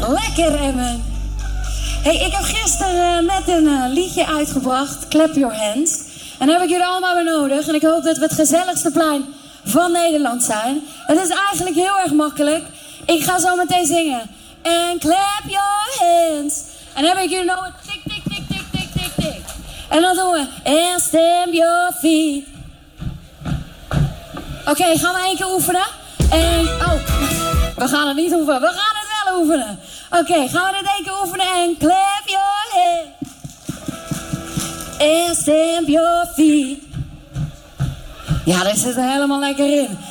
Lekker, Emmen. Hey, ik heb gisteren net een liedje uitgebracht, Clap Your Hands. En daar heb ik jullie allemaal weer nodig. En ik hoop dat we het gezelligste plein van Nederland zijn. Het is eigenlijk heel erg makkelijk. Ik ga zo meteen zingen. En clap your hands. En dan heb ik jullie nodig. Tik, tik, tik, tik, tik, tik, tik. En dan doen we. And stamp your feet. Oké, gaan we 1 keer oefenen? En, we gaan het niet oefenen. We gaan het wel oefenen. Oké, gaan we dit 1 keer oefenen en clap your hands. And stamp your feet. Ja, daar zit er helemaal lekker in.